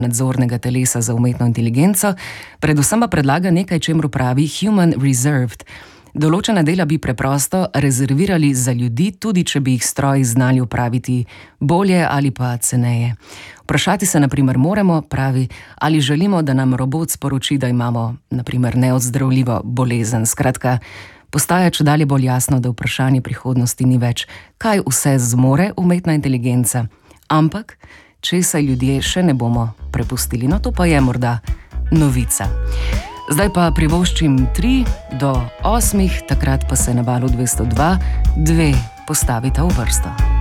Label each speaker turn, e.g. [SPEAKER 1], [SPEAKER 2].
[SPEAKER 1] nadzornega telesa za umetno inteligenco, predvsem pa predlaga nekaj, čemur pravi human reserved. Določena dela bi preprosto rezervirali za ljudi, tudi če bi jih stroji znali opraviti bolje ali pa ceneje. Vprašati se, na primer, moramo, pravi, ali želimo, da nam robot sporoči, da imamo, na primer, neozdravljivo bolezen. Skratka, postaja čedalje bolj jasno, da vprašanje prihodnosti ni več, kaj vse zmore umetna inteligenca, ampak česa ljudje še ne bomo prepustili. No, to pa je morda novica. Zdaj pa privoščim 3 do 8, takrat pa se na valu 202 dve postavita v vrsto.